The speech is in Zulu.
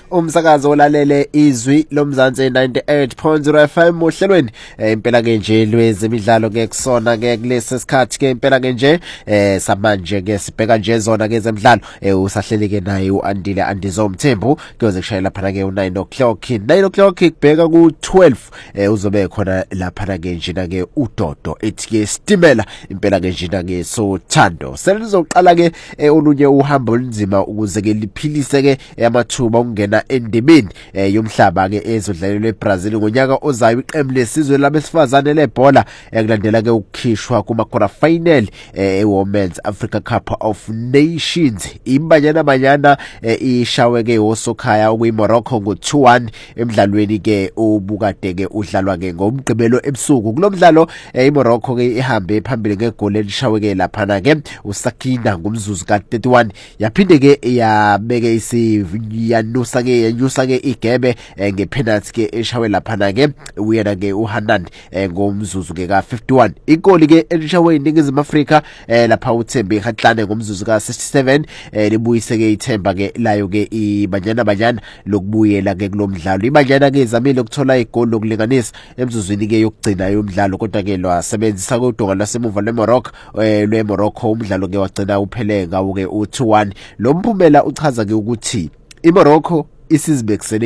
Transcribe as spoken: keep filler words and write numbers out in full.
umsakazo olalele izwi lomzansi ninety-eight point zero F M ohlelweni impela ke nje lwezemidlalo ke kusona ke kulesi sikhathi ke impela ke nje eh samanje ke sibheka nje zona ke zemidlalo usahleli ke naye uAndile Andizomthembu kuyoze kushayela lapha ke u nine o'clock nine o'clock kubheka ku twelve uzobe khona lapha ke nje na ke uDodo ethi ke Stimela impela ke nje na ke sothando selizoqala ke olunye uhambo olunzima ukuze ke liphilise ke amathuba ungena endimeni yomhlaba ke ezodlalelwe eBrazil ngonyaka ozayo iqembu lesizwe labesifazane lebhola ekulandela ke ukukhishwa kuma quarter final eWomen's Africa Cup of Nations imbanyana banyana ishawe ke osokhaya okuyiMorocco ngo two one emidlalweni ke obukade ke udlalwa ke ngomgqibelo ebusuku kulomdlalo iMorocco ke ihambe phambili ngegoli elishawe ke lapha na ke uSakina ngomzuzu ka thirty-one yaphinde ke yabeke isiyanusa ke yanyusa ke igebe ngepenalty ke eshawe lapha na ke uyena ke uHanan ngomzuzu ke ka fifty-one igoli ke elishawe iningizimu Afrika lapha uThembi Khatlane ngomzuzu ka sixty-seven libuyise ke ithemba ke layo ke ibanyana banyana lokubuyela ke kulomdlalo ibanyana ke izamile ukuthola igoli lokulinganisa emzuzwini ke yokugcina yomdlalo kodwa ke lwasebenzisa kodwa lasemuva leMorocco lweMorocco umdlalo ke wagcina uphele ngawo ke u two one lo mphumela uchaza ke ukuthi iMorocco isizibekisele